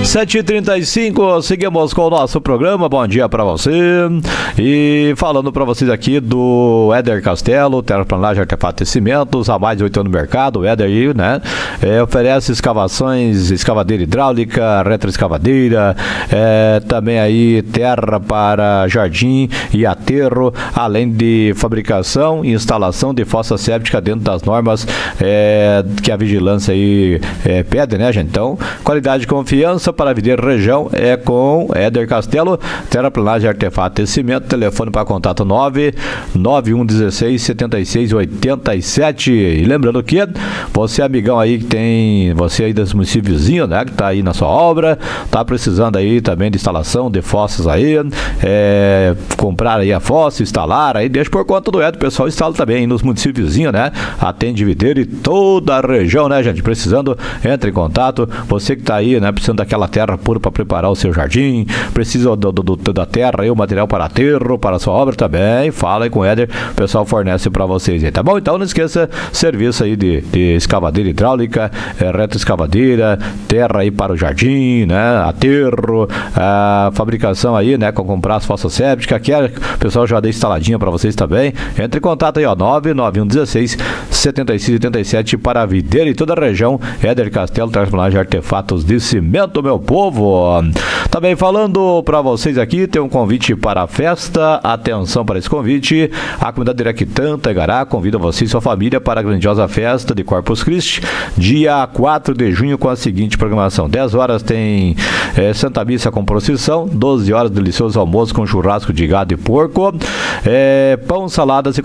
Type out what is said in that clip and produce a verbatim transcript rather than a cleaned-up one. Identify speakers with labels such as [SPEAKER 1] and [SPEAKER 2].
[SPEAKER 1] sete e trinta e cinco, seguimos com o nosso programa. Bom dia para você. E falando para vocês aqui do Éder Castelo, terraplanagem, artefato e cimentos, há mais de oito anos no mercado. O Éder aí, né, é, oferece escavações, escavadeira hidráulica, retroescavadeira, é, também aí terra para jardim e aterro, além de fabricação e instalação de fossa séptica dentro das normas é, que a vigilância aí é, pede, né, gente? Então, qualidade e confiança para a Videira Região é com Éder Castelo, terraplanagem, artefato e cimento. Telefone para contato nove nove um um seis sete seis oito sete. E lembrando que você, amigão aí que tem, você aí dos municípios vizinhos, né, que tá aí na sua obra, tá precisando aí também de instalação de fossas aí, é, comprar aí a fossa, instalar aí, deixa por conta do Éder, o pessoal instala também nos municípios vizinhos, né, atende Videira e toda a região, né, gente, precisando, entre em contato. Você que tá aí, né, precisando daquela terra pura para preparar o seu jardim, precisa do, do, do, da terra aí, o material para aterro, para a sua obra também, fala aí com o Éder, o pessoal fornece para vocês aí, tá bom? Então não esqueça, serviço aí de, de escavadeira hidráulica, é, retroescavadeira, terra aí para o jardim, né, aterro, a fabricação aí, né, com comprar as fossas sépticas, que é, o pessoal já deu instaladinha para vocês também. Entre em contato aí, ó, nove nove um um seis sete seis oito sete para a Videira e toda a região. Éder Castelo, terraplanagem, artefatos de cimento, meu povo. Também falando para vocês aqui, tem um convite para a festa. Atenção para esse convite. A comunidade Iraquitã, Igará, convida você e sua família para a grandiosa festa de Corpus Christi, dia quatro de junho, com a seguinte programação: dez horas tem é, Santa Missa com procissão, doze horas delicioso almoço com churrasco de gado e porco, é, pão, saladas e